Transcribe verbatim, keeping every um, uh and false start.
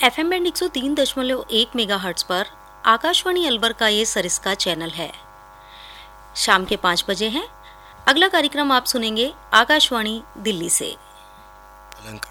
F M band एक सौ तीन दशमलव एक मेगाहर्ट्ज पर आकाशवाणी अलवर का ये सरिस्का चैनल है। शाम के पाँच बजे हैं। अगला कार्यक्रम आप सुनेंगे आकाशवाणी दिल्ली से।